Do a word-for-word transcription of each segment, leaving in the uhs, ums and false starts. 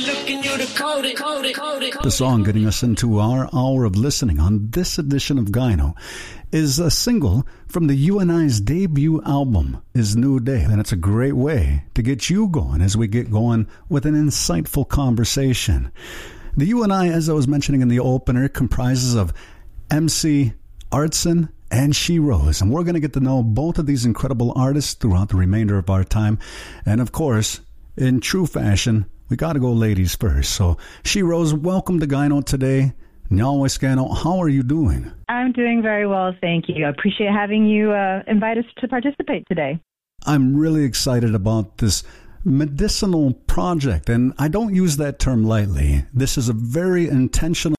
The song getting us into our hour of listening on this edition of Gyno is a single from the U N I's debut album, Is New Day. And it's a great way to get you going as we get going with an insightful conversation. The U N I, as I was mentioning in the opener, comprises of M C Artson and She Rose. And we're going to get to know both of these incredible artists throughout the remainder of our time. And of course, in true fashion, we got to go ladies first. So, She Rose, welcome to Gyno today. Nyaweskano, how are you doing? I'm doing very well, thank you. I appreciate having you uh, invite us to participate today. I'm really excited about this medicinal project, and I don't use that term lightly. This is a very intentional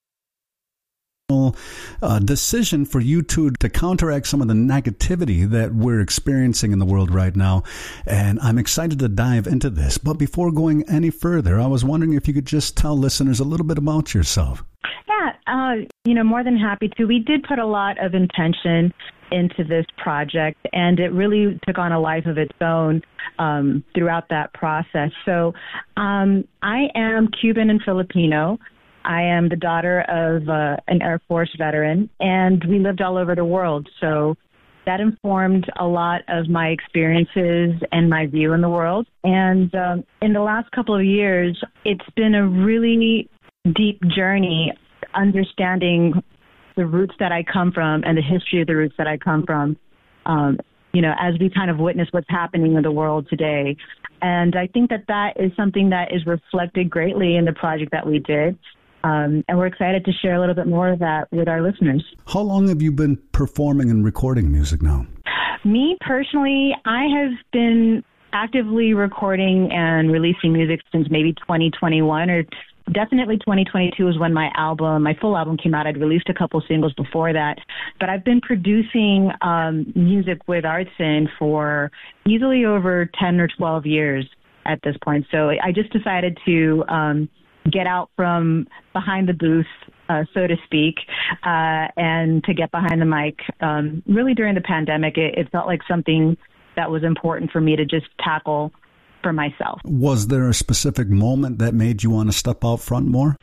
uh, decision for you two to counteract some of the negativity that we're experiencing in the world right now, and I'm excited to dive into this. But before going any further, I was wondering if you could just tell listeners a little bit about yourself. Yeah, uh, you know, more than happy to. We did put a lot of intention into this project, and it really took on a life of its own um, throughout that process. So um, I am Cuban and Filipino. I am the daughter of uh, an Air Force veteran, and we lived all over the world. So that informed a lot of my experiences and my view in the world. And um, in the last couple of years, it's been a really deep journey understanding the roots that I come from and the history of the roots that I come from, um, you know, as we kind of witness what's happening in the world today. And I think that that is something that is reflected greatly in the project that we did. Um, and we're excited to share a little bit more of that with our listeners. How long have you been performing and recording music now? Me personally, I have been actively recording and releasing music since maybe twenty twenty-one, or definitely twenty twenty-two is when my album, my full album came out. I'd released a couple singles before that, but I've been producing um, music with Artson for easily over ten or twelve years at this point. So I just decided to um, get out from behind the booth, uh, so to speak, uh, and to get behind the mic. Um, really during the pandemic, it, it felt like something that was important for me to just tackle for myself. Was there a specific moment that made you want to step out front more?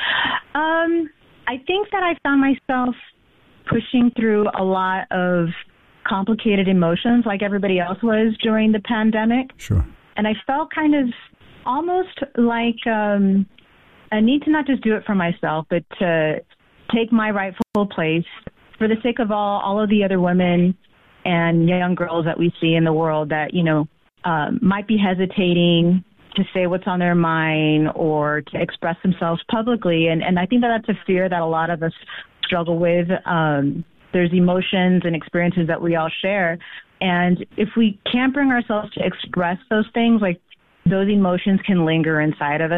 Um, I think that I found myself pushing through a lot of complicated emotions like everybody else was during the pandemic. Sure. And I felt kind of almost like um, I need to not just do it for myself, but to take my rightful place for the sake of all, all of the other women and young girls that we see in the world that, you know, Um, might be hesitating to say what's on their mind or to express themselves publicly. And, and I think that that's a fear that a lot of us struggle with. Um, there's emotions and experiences that we all share. And if we can't bring ourselves to express those things, like those emotions can linger inside of us.